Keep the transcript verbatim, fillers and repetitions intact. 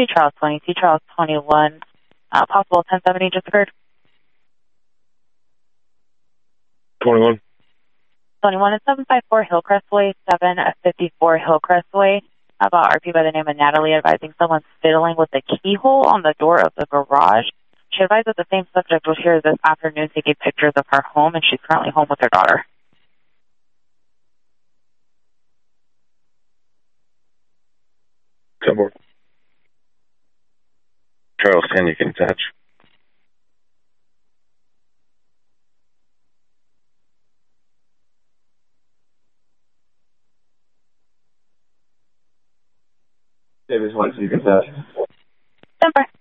T Charles twenty, T Charles twenty-one, uh, possible ten seventy just occurred. twenty-one. twenty-one is seven five four Hillcrest Way, seven fifty-four Hillcrest Way. About R P by the name of Natalie advising someone's fiddling with the keyhole on the door of the garage. She advised that the same subject was here this afternoon taking pictures of her home, and she's currently home with her daughter. ten four. Charles ten, you can attach. Davis one, so you can attach. ten four.